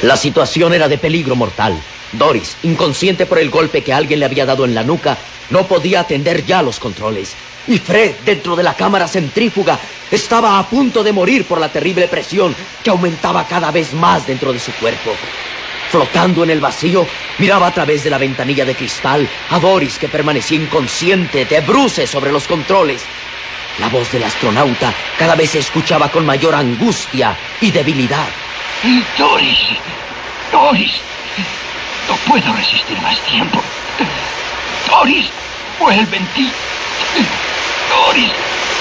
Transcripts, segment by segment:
La situación era de peligro mortal. Doris, inconsciente por el golpe que alguien le había dado en la nuca, no podía atender ya los controles. Y Fred, dentro de la cámara centrífuga, estaba a punto de morir por la terrible presión que aumentaba cada vez más dentro de su cuerpo. Flotando en el vacío, miraba a través de la ventanilla de cristal a Doris, que permanecía inconsciente, de bruces sobre los controles. La voz del astronauta cada vez se escuchaba con mayor angustia y debilidad. Doris, Doris, no puedo resistir más tiempo. Doris, vuelve en ti. Doris.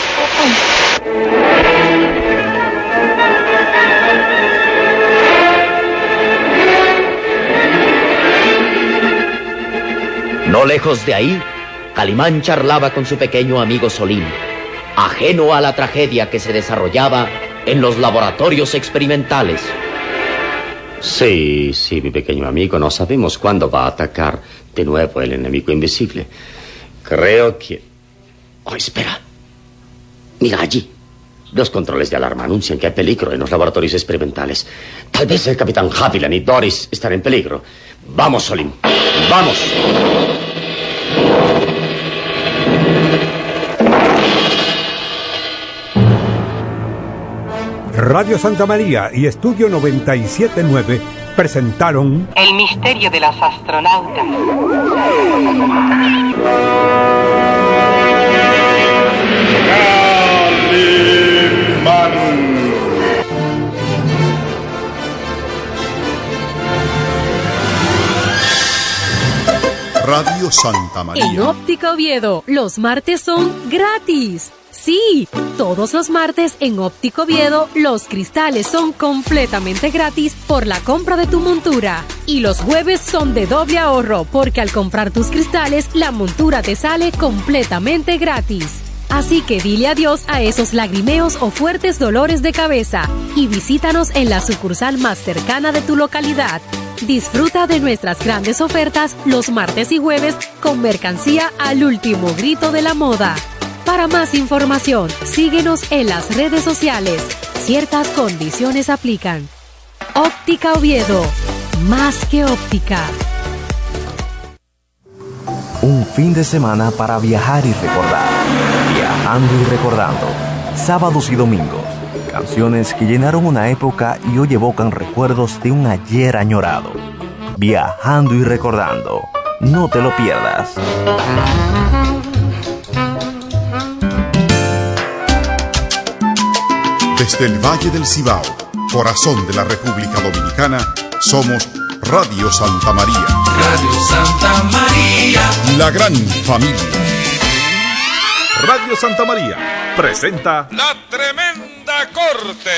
No lejos de ahí, Calimán charlaba con su pequeño amigo Solín, ajeno a la tragedia que se desarrollaba en los laboratorios experimentales. Sí, mi pequeño amigo, no sabemos cuándo va a atacar de nuevo el enemigo invisible. Creo que... Oh, espera. Mira allí. Los controles de alarma anuncian que hay peligro en los laboratorios experimentales. Tal vez el capitán Haviland y Doris están en peligro. Vamos, Solín. ¡Vamos! Radio Santa María y Estudio 97.9 presentaron El misterio de los astronautas. Radio Santa María. En Óptica Oviedo, los martes son gratis. Sí, todos los martes en Óptica Oviedo, los cristales son completamente gratis por la compra de tu montura. Y los jueves son de doble ahorro, porque al comprar tus cristales, la montura te sale completamente gratis. Así que dile adiós a esos lagrimeos o fuertes dolores de cabeza y visítanos en la sucursal más cercana de tu localidad. Disfruta de nuestras grandes ofertas los martes y jueves con mercancía al último grito de la moda. Para más información, síguenos en las redes sociales. Ciertas condiciones aplican. Óptica Oviedo, más que óptica. Un fin de semana para viajar y recordar. Viajando y recordando. Sábados y domingos. Canciones que llenaron una época y hoy evocan recuerdos de un ayer añorado. Viajando y recordando. No te lo pierdas. Desde el Valle del Cibao, corazón de la República Dominicana, somos Radio Santa María. Radio Santa María. La gran familia. Radio Santa María presenta La Tremenda Corte.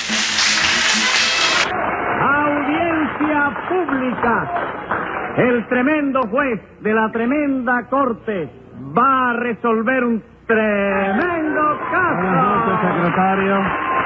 Audiencia pública. El tremendo juez de la tremenda corte va a resolver un tremendo caso. Buenas noches, secretario.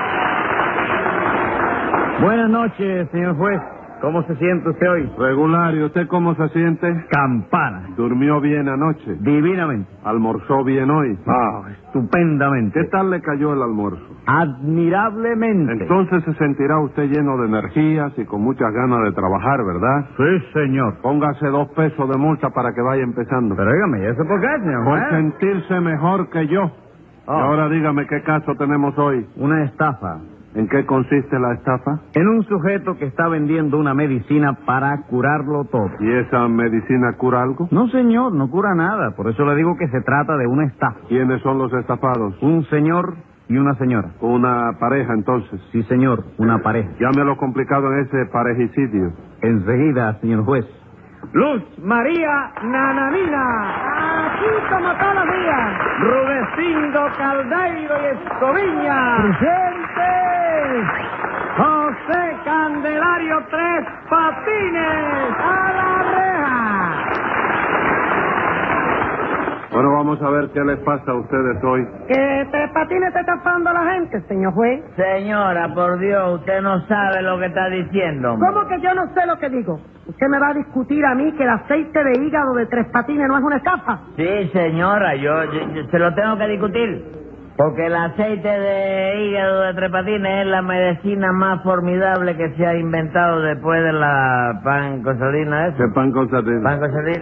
Buenas noches, señor juez. ¿Cómo se siente usted hoy? Regular, ¿y usted cómo se siente? Campana. ¿Durmió bien anoche? Divinamente. ¿Almorzó bien hoy? Estupendamente. ¿Qué tal le cayó el almuerzo? Admirablemente. Entonces se sentirá usted lleno de energías y con muchas ganas de trabajar, ¿verdad? Sí, señor. Póngase 2 pesos de multa para que vaya empezando. Pero dígame, ¿y eso por qué, señor Por juez? sentirse mejor que yo. Y ahora dígame qué caso tenemos hoy. Una estafa. ¿En qué consiste la estafa? En un sujeto que está vendiendo una medicina para curarlo todo. ¿Y esa medicina cura algo? No, señor, no cura nada. Por eso le digo que se trata de una estafa. ¿Quiénes son los estafados? Un señor y una señora. Una pareja, entonces. Sí, señor, una pareja. Llame lo complicado en ese parejicidio. Enseguida, señor juez. Luz María Nananina. Aquí como todos los días. Rudecindo Caldeiro y Escoviña. Presente. José Candelario Tres Patines. A la reja. Bueno, vamos a ver qué les pasa a ustedes hoy. Que Tres Patines está estafando a la gente, señor juez. Señora, por Dios, usted no sabe lo que está diciendo. ¿Cómo que yo no sé lo que digo? ¿Usted me va a discutir a mí que el aceite de hígado de Tres Patines no es una estafa? Sí, señora, yo se lo tengo que discutir. Porque el aceite de hígado de Tres Patines es la medicina más formidable que se ha inventado después de la pancosalina esa. ¿Qué pancosalina?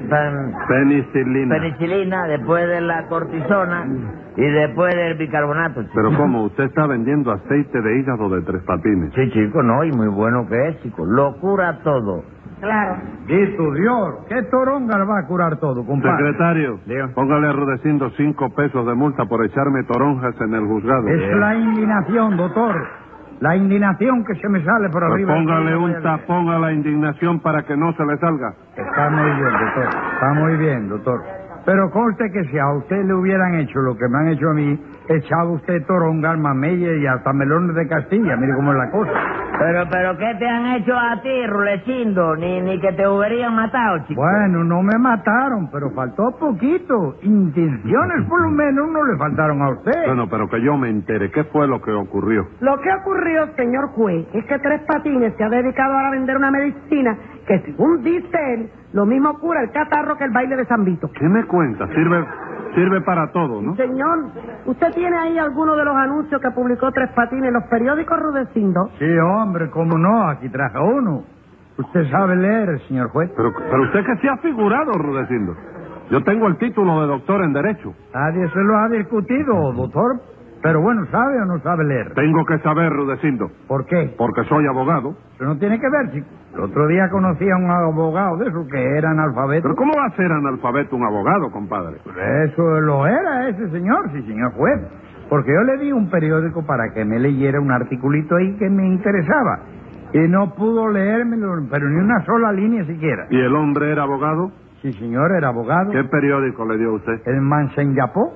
Penicilina, después de la cortisona y después del bicarbonato. Chico. Pero ¿cómo? ¿Usted está vendiendo aceite de hígado de Tres Patines? Sí, chico, no, y muy bueno que es, chico. Lo cura todo. Claro. Y tu Dios, ¿qué toronga le va a curar todo, compadre? Secretario, póngale a Rudecindo 5 pesos de multa por echarme toronjas en el juzgado. Es la indignación, doctor. La indignación que se me sale por arriba. Póngale un tapón a la indignación para que no se le salga. Está muy bien, doctor. Está muy bien, doctor. Pero conste que si a usted le hubieran hecho lo que me han hecho a mí, echaba usted toronga, mameyes y hasta melones de Castilla. Mire cómo es la cosa. Pero ¿qué te han hecho a ti, Rulecindo? Ni que te hubieran matado, chico. Bueno, no me mataron, pero faltó poquito. Intenciones, por lo menos, no le faltaron a usted. Bueno, pero que yo me entere. ¿Qué fue lo que ocurrió? Lo que ocurrió, señor juez, es que Tres Patines se ha dedicado ahora a vender una medicina que, según dice él, lo mismo cura el catarro que el baile de San Vito. ¿Qué me cuenta? Sirve para todo, ¿no? Señor, ¿usted tiene ahí alguno de los anuncios que publicó Tres Patines en los periódicos, Rudecindo? Sí, hombre, cómo no, aquí traje uno. Usted sabe leer, señor juez. Pero usted que se ha figurado, Rudecindo. Yo tengo el título de doctor en Derecho. Nadie se lo ha discutido, doctor. Pero bueno, ¿sabe o no sabe leer? Tengo que saber, Rudecindo. ¿Por qué? Porque soy abogado. Eso no tiene que ver, chico. El otro día conocí a un abogado de esos que era analfabeto. ¿Pero cómo va a ser analfabeto un abogado, compadre? Pues eso lo era ese señor, sí, señor juez. Porque yo le di un periódico para que me leyera un articulito ahí que me interesaba. Y no pudo leérmelo, pero ni una sola línea siquiera. ¿Y el hombre era abogado? Sí, señor, era abogado. ¿Qué periódico le dio usted? El Mansenyapó.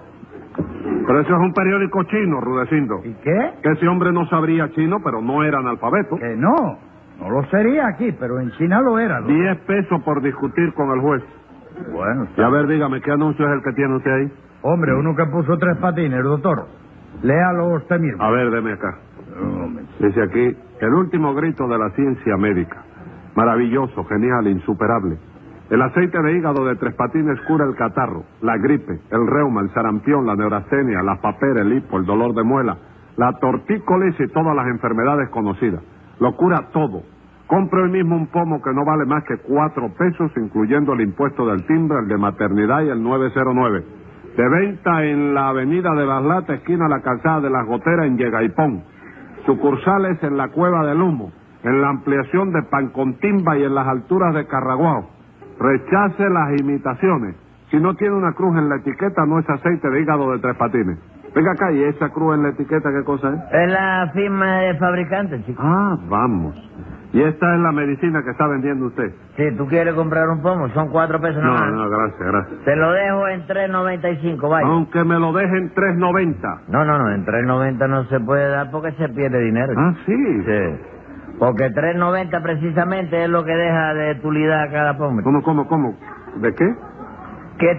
Pero eso es un periódico chino, Rudecindo. ¿Y qué? Que ese hombre no sabría chino, pero no era analfabeto. Que no lo sería aquí, pero en China lo era. 10 pesos por discutir con el juez. Bueno. Y a ver, dígame, ¿qué anuncio es el que tiene usted ahí? Hombre, uno que puso Tres Patines, doctor. Léalo usted mismo. A ver, deme acá. Dice aquí, el último grito de la ciencia médica. Maravilloso, genial, insuperable. El aceite de hígado de Tres Patines cura el catarro, la gripe, el reuma, el sarampión, la neurastenia, la papera, el hipo, el dolor de muela, la tortícolis y todas las enfermedades conocidas. Lo cura todo. Compre hoy mismo un pomo que no vale más que 4 pesos, incluyendo el impuesto del timbre, el de maternidad y el 909. De venta en la avenida de Baslata, esquina la calzada de las Goteras en Yegaipón. Sucursales en la Cueva del Humo, en la ampliación de Pancontimba y en las alturas de Carraguao. Rechace las imitaciones. Si no tiene una cruz en la etiqueta, no es aceite de hígado de Tres Patines. Venga acá, ¿y esa cruz en la etiqueta qué cosa es? Es la firma de fabricante, chico. Ah, vamos. ¿Y esta es la medicina que está vendiendo usted? Sí, ¿tú quieres comprar un pomo? Son 4 pesos nomás. No, gracias. Te lo dejo en 3.95, vaya. Aunque me lo dejen 3.90. No, en 3.90 no se puede dar porque se pierde dinero. Ah, ¿sí? Sí. Porque 3.90 precisamente es lo que deja de utilidad cada pomo. ¿Cómo? ¿De qué? Que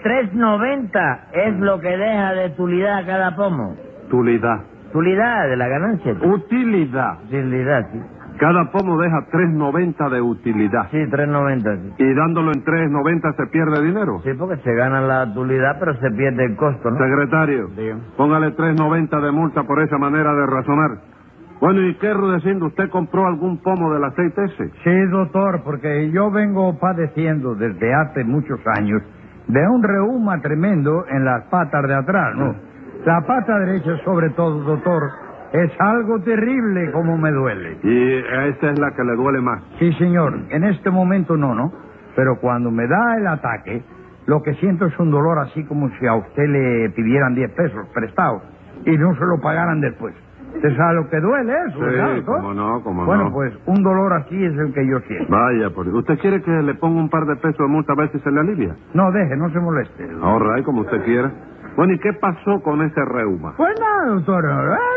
3.90 es lo que deja de utilidad cada pomo. Utilidad. Utilidad de la ganancia. Utilidad. Utilidad, sí. Cada pomo deja 3.90 de utilidad. Sí, 3.90, sí. ¿Y dándolo en 3.90 se pierde dinero? Sí, porque se gana la utilidad, pero se pierde el costo, ¿no? Secretario, póngale 3.90 de multa por esa manera de razonar. Bueno, ¿y qué, Rudecindo? ¿Usted compró algún pomo del aceite ese? Sí, doctor, porque yo vengo padeciendo desde hace muchos años de un reuma tremendo en las patas de atrás, ¿no? La pata derecha, sobre todo, doctor, es algo terrible como me duele. ¿Y esa es la que le duele más? Sí, señor. En este momento no. Pero cuando me da el ataque, lo que siento es un dolor así como si a usted le pidieran 10 pesos prestados y no se lo pagaran después. ¿Usted sabe lo que duele eso? Sí, ¿verdad, doctor? cómo no. Bueno, pues un dolor así es el que yo siento. Vaya, por ¿usted quiere que le ponga un par de pesos de multa a ver si se le alivia? No, deje, no se moleste. Ahorra, como usted quiera. Bueno, ¿y qué pasó con ese reuma? Pues nada, doctor.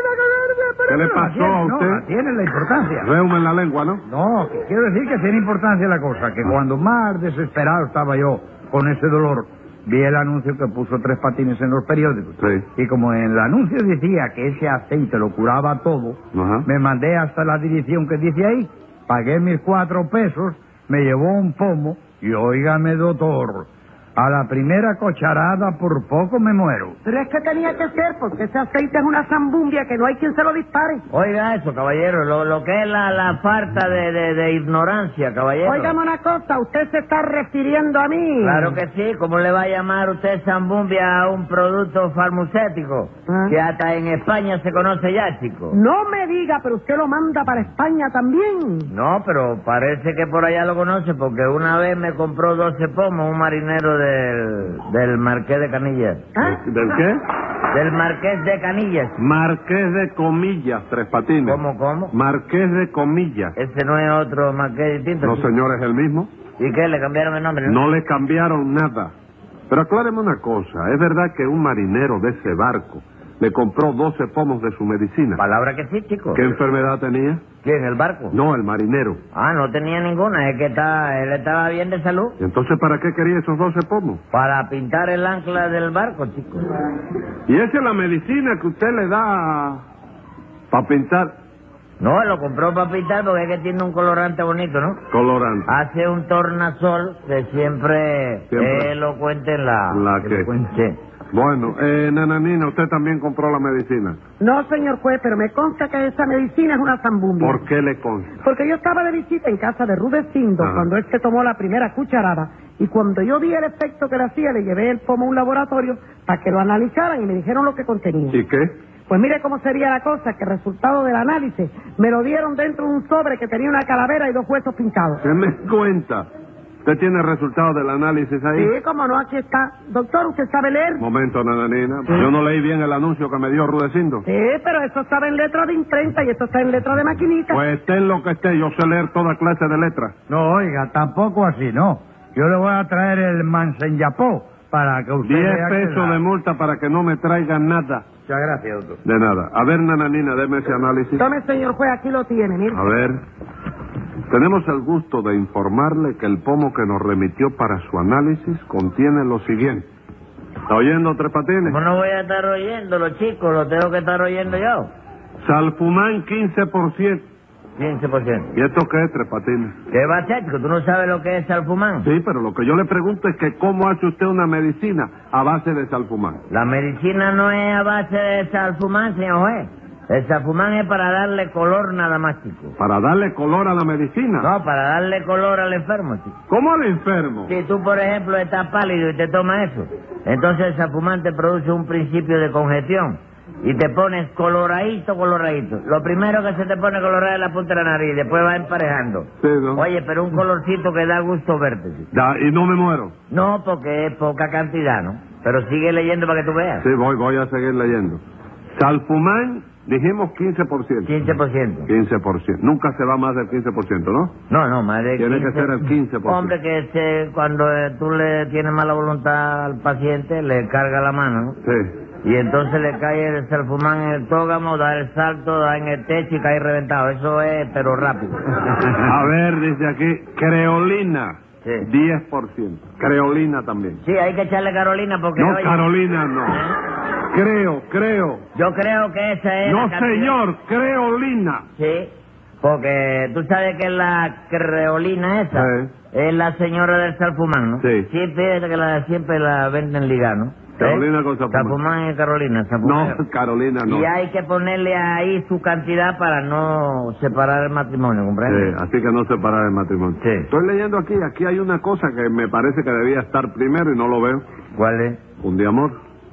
¿Qué le pasó a usted? No, tiene la importancia. Reuma en la lengua, ¿no? No, que quiero decir que tiene importancia la cosa, que cuando más desesperado estaba yo con ese dolor, vi el anuncio que puso Tres Patines en los periódicos. Sí. Y como en el anuncio decía que ese aceite lo curaba todo, me mandé hasta la dirección que dice ahí, pagué mis 4 pesos, me llevó un pomo y óigame, doctor, A la primera cucharada por poco me muero. Pero es que tenía que ser, porque ese aceite es una zambumbia que no hay quien se lo dispare. Oiga eso, caballero, lo que es la falta de ignorancia, caballero. Óigame una cosa, usted se está refiriendo a mí. Claro que sí, ¿cómo le va a llamar usted zambumbia a un producto farmacéutico? Que hasta en España se conoce ya, chico. No me diga, pero usted lo manda para España también. No, pero parece que por allá lo conoce, porque una vez me compró 12 pomos un marinero del Marqués de Canillas. ¿Del qué? Del Marqués de Canillas. Marqués de Comillas, Tres Patines. ¿Cómo? Marqués de Comillas. Ese no es otro Marqués distinto. No, señor, es el mismo. ¿Y qué? ¿Le cambiaron el nombre? No le cambiaron nada. Pero acláreme una cosa. ¿Es verdad que un marinero de ese barco le compró 12 pomos de su medicina? Palabra que sí, chico. ¿Qué enfermedad tenía? ¿Quién, el barco? No, el marinero. Ah, no tenía ninguna. Es que él estaba bien de salud. ¿Y entonces para qué quería esos 12 pomos? Para pintar el ancla del barco, chico. ¿Y esa es la medicina que usted le da para pintar? No, lo compró para pintar porque es que tiene un colorante bonito, ¿no? Colorante. Hace un tornasol que siempre es elocuente en la... ¿La qué? Sí. Bueno, Nananina, ¿usted también compró la medicina? No, señor juez, pero me consta que esa medicina es una zambumbia. ¿Por qué le consta? Porque yo estaba de visita en casa de Rudecindo cuando él se tomó la primera cucharada, y cuando yo vi el efecto que le hacía, le llevé el pomo a un laboratorio para que lo analizaran y me dijeron lo que contenía. ¿Y qué? Pues mire cómo sería la cosa, que el resultado del análisis me lo dieron dentro de un sobre que tenía una calavera y 2 huesos pintados. ¿Qué me cuenta? ¿Usted tiene el resultado del análisis ahí? Sí, cómo no, aquí está. Doctor, ¿usted sabe leer? Momento, Nananina. Yo no leí bien el anuncio que me dio Rudecindo. Sí, pero eso estaba en letra de imprenta y esto está en letra de maquinita. Pues esté en lo que esté, yo sé leer toda clase de letras. No, oiga, tampoco así, no. Yo le voy a traer el Mansenyapó para que usted 10 vea pesos de multa para que no me traigan nada. Muchas gracias, doctor. De nada. A ver, Nananina, deme ese análisis. Tome, señor juez, aquí lo tiene, mire. A ver. Tenemos el gusto de informarle que el pomo que nos remitió para su análisis contiene lo siguiente. ¿Está oyendo, Tres Patines? ¿Cómo no voy a estar oyéndolo, chicos? Lo tengo que estar oyendo yo. Salfumán 15%. 15%. ¿Y esto qué es, Tres Patines? ¿Qué va a hacer, chico? ¿Tú no sabes lo que es salfumán? Sí, pero lo que yo le pregunto es que cómo hace usted una medicina a base de salfumán. La medicina no es a base de salfumán, señor juez. El salfumán es para darle color nada más, chico. ¿Para darle color a la medicina? No, para darle color al enfermo, chico. ¿Cómo al enfermo? Si tú, por ejemplo, estás pálido y te tomas eso, entonces el salfumán te produce un principio de congestión y te pones coloradito. Lo primero que se te pone colorado es la punta de la nariz, después va emparejando. Sí, ¿no? Oye, pero un colorcito que da gusto verte, chico. ¿Y no me muero? No, porque es poca cantidad, ¿no? Pero sigue leyendo para que tú veas. Sí, voy a seguir leyendo. Salfumán, dijimos 15%. 15%. 15%. Nunca se va más del 15%, ¿no? No, más de 15%. Tiene que ser el 15%. Hombre, que cuando tú le tienes mala voluntad al paciente, le carga la mano, ¿no? Sí. Y entonces le cae el salfumán en el tógamo, da el salto, da en el techo y cae reventado. Eso es, pero rápido. A ver, dice aquí, creolina. Sí. 10%. Creolina también. Sí, hay que echarle Carolina porque... No, oye, Carolina no. Creo. Yo creo que esa es... No, la cantidad. señor, creolina. Sí, porque tú sabes que la creolina esa es la señora del salfumán, ¿no? Sí. Sí, fíjate que siempre la venden ligada, ¿no? Carolina con salfumán. Salfumán y Carolina. Salfumán. No, Carolina no. Y hay que ponerle ahí su cantidad para no separar el matrimonio, ¿comprendes? Sí, así que no separar el matrimonio. Sí. Estoy leyendo aquí hay una cosa que me parece que debía estar primero y no lo veo. ¿Cuál es? Cundiamor.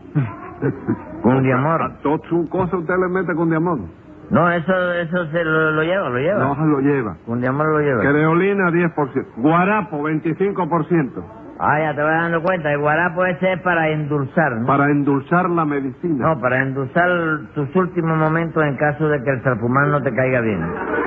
Cundiamor. A toda su cosa usted le mete Cundiamor. No, eso se lo lleva. No, lo lleva. Cundiamor lo lleva. Creolina 10%. Guarapo 25%. Ah, ya te vas dando cuenta, el guarapo ese es para endulzar, ¿no? Para endulzar la medicina. No, para endulzar tus últimos momentos en caso de que el salfumán no te caiga bien.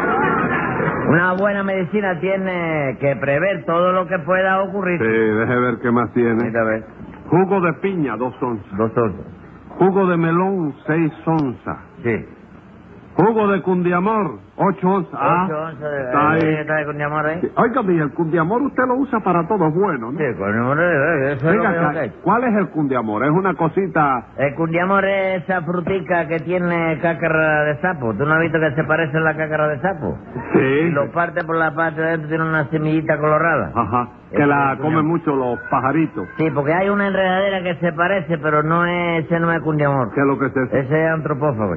Una buena medicina tiene que prever todo lo que pueda ocurrir. Sí, deje ver qué más tiene. Mira, a ver. Jugo de piña, 2 onzas. 2 onzas. Jugo de melón, 6 onzas. Sí. Jugo de cundiamor, 8 onzas. 8 onzas de cundiamor ahí. Sí. Óigame, el cundiamor usted lo usa para todo, es bueno, ¿no? Sí, cundiamor, eso es lo que hay. ¿Cuál es el cundiamor? Es una cosita... El cundiamor es esa frutica que tiene cácara de sapo. ¿Tú no has visto que se parece a la cácara de sapo? Sí. Y lo parte por la parte de adentro, tiene una semillita colorada. Ajá. Que la comen mucho los pajaritos. Sí, porque hay una enredadera que se parece, pero ese no es cundiamor. ¿Qué es lo que es eso? Ese es antropófago.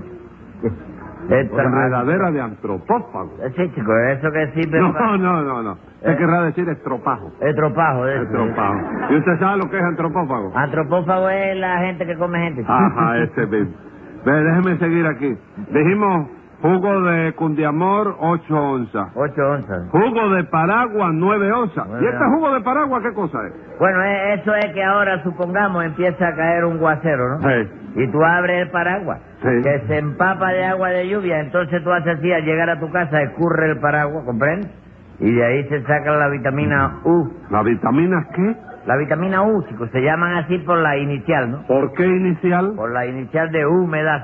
Enredadera de antropófago. Sí, chico, eso que sí... No. ¿Qué querrá decir estropajo? Estropajo, eso. Estropajo. ¿Y usted sabe lo que es antropófago? Antropófago es la gente que come gente, chico. Ajá, ese mismo. Ve, déjeme seguir aquí. Dijimos jugo de cundiamor, 8 onzas. 8 onzas. Jugo de paraguas, 9 onzas. ¿Y este jugo de paraguas qué cosa es? Bueno, eso es que ahora, supongamos, empieza a caer un guacero, ¿no? Sí. Y tú abres el paraguas, sí, que se empapa de agua de lluvia, entonces tú haces así, al llegar a tu casa, escurre el paraguas, ¿comprendes? Y de ahí se saca la vitamina U. ¿La vitamina qué? La vitamina U, chicos, se llaman así por la inicial, ¿no? ¿Por qué inicial? Por la inicial de humedad.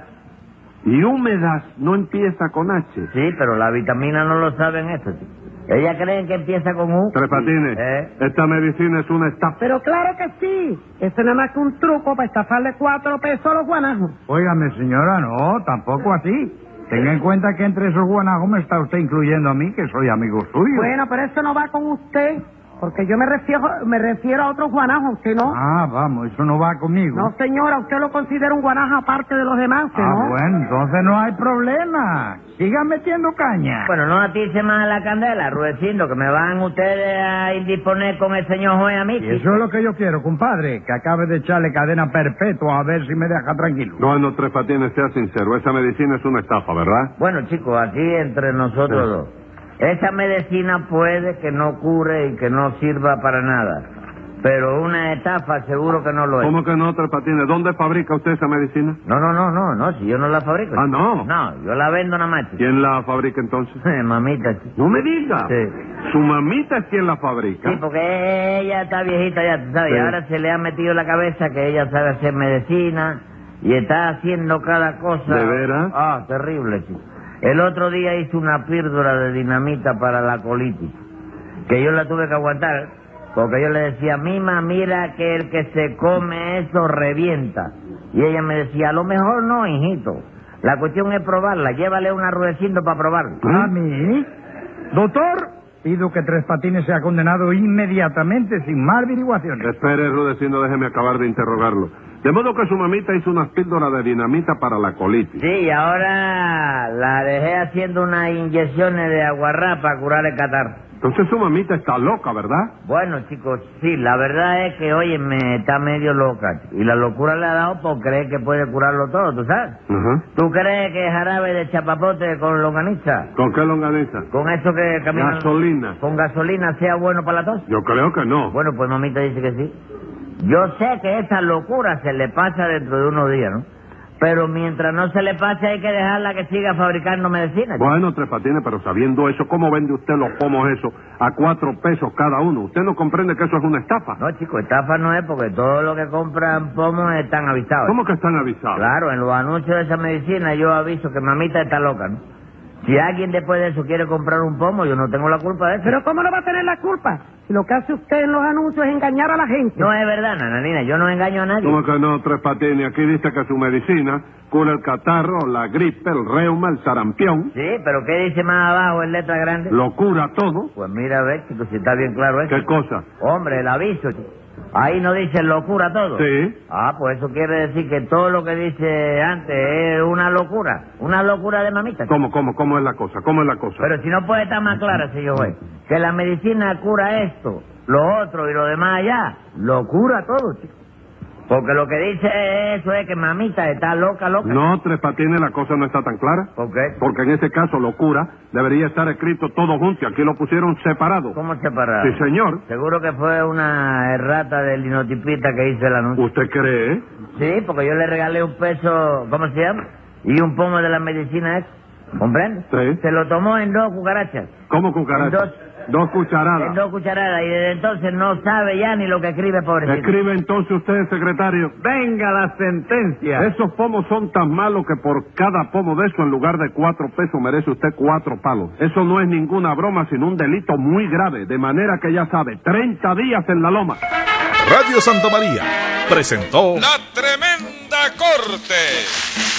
¿Y húmedas no empieza con H? Sí, pero la vitamina no lo saben eso, chicos. Ellas creen que empieza con U. Tres Patines, esta medicina es una estafa. Pero claro que sí. Eso no es más que un truco para estafarle 4 pesos a los guanajos. Óigame, señora, no, tampoco así. Tenga en cuenta que entre esos guanajos me está usted incluyendo a mí, que soy amigo suyo. Bueno, pero eso no va con usted. Porque yo me refiero a otros guanajos, ¿usted no? Ah, vamos, eso no va conmigo. No, señora, usted lo considera un guanajo aparte de los demás, ¿no? Ah, bueno, entonces no hay problema. Sigan metiendo caña. Bueno, no atice más la candela, Rudecindo, que me van ustedes a indisponer con el señor juez a mí. Y eso es lo que yo quiero, compadre, que acabe de echarle cadena perpetua a ver si me deja tranquilo. No, Tres Patines, sea sincero, esa medicina es una estafa, ¿verdad? Bueno, chicos, aquí entre nosotros dos. Esa medicina puede que no cure y que no sirva para nada, pero una estafa seguro que no lo es. ¿Cómo que no, Tres Patines? ¿Dónde fabrica usted esa medicina? No, si yo no la fabrico. Ah, ¿no? No, yo la vendo nada más, chico. ¿Quién la fabrica entonces? Mamita, chico. No me diga. Sí. ¿Su mamita es quien la fabrica? Sí, porque ella está viejita ya, tú sabes, y ahora se le ha metido en la cabeza que ella sabe hacer medicina y está haciendo cada cosa. ¿De veras? Ah, terrible, chico. El otro día hice una píldora de dinamita para la colitis, que yo la tuve que aguantar, porque yo le decía, Mima, mira que el que se come eso revienta. Y ella me decía, a lo mejor no, hijito. La cuestión es probarla, llévale una Rudecindo para probarla. ¿A mí? Doctor, pido que Tres Patines sea condenado inmediatamente, sin más averiguaciones. Espere, Rudecindo, déjeme acabar de interrogarlo. De modo que su mamita hizo unas píldoras de dinamita para la colitis. Sí, y ahora la dejé haciendo unas inyecciones de aguarrá para curar el catarro. Entonces su mamita está loca, ¿verdad? Bueno, chicos, sí, la verdad es que, óyeme, está medio loca. Y la locura le ha dado por creer que puede curarlo todo, ¿tú sabes? Ajá. ¿Tú crees que jarabe de chapapote con longaniza? ¿Con qué longaniza? ¿Con eso que camina? Gasolina. ¿Con gasolina sea bueno para la tos? Yo creo que no. Bueno, pues mamita dice que sí. Yo sé que esa locura se le pasa dentro de unos días, ¿no? Pero mientras no se le pase hay que dejarla que siga fabricando medicina. Bueno, Tres Patines, pero sabiendo eso, ¿cómo vende usted los pomos esos a 4 pesos cada uno? ¿Usted no comprende que eso es una estafa? No, chico, estafa no es porque todos los que compran pomos están avisados. ¿Cómo que están avisados? Claro, en los anuncios de esa medicina yo aviso que mamita está loca, ¿no? Si alguien después de eso quiere comprar un pomo, yo no tengo la culpa de eso. ¿Pero cómo no va a tener la culpa? Si lo que hace usted en los anuncios es engañar a la gente. No es verdad, nananina, yo no engaño a nadie. ¿Cómo que no, Tres Patines? Aquí dice que su medicina cura el catarro, la gripe, el reuma, el sarampión. Sí, pero ¿qué dice más abajo en letra grande? Lo cura todo. Pues mira, ve, chico, si está bien claro eso. ¿Qué cosa? Hombre, el aviso, chico. Ahí no dice locura todo. Sí. Ah, pues eso quiere decir que todo lo que dice antes es una locura de mamita. ¿Cómo es la cosa? ¿Cómo es la cosa? Pero si no puede estar más clara, señor juez, que la medicina cura esto, lo otro y lo demás allá, lo cura todo, chico. Porque lo que dice eso es que mamita está loca. No, Tres Patines, la cosa no está tan clara. ¿Por qué? Porque en ese caso, locura, debería estar escrito todo junto y aquí lo pusieron separado. ¿Cómo separado? Sí, señor. Seguro que fue una errata del linotipista que hizo el anuncio. ¿Usted cree? Sí, porque yo le regalé un peso, ¿cómo se llama? Y un pomo de la medicina esa. ¿Comprende? Sí. Se lo tomó en 2 cucarachas. ¿Cómo cucarachas? 2 cucharadas. 2 cucharadas, y desde entonces no sabe ya ni lo que escribe, pobrecito. Escribe entonces usted, secretario. Venga la sentencia. Esos pomos son tan malos que por cada pomo de eso, en lugar de 4 pesos, merece usted 4 palos. Eso no es ninguna broma, sino un delito muy grave. De manera que ya sabe, 30 días en la loma. Radio Santa María presentó La Tremenda Corte.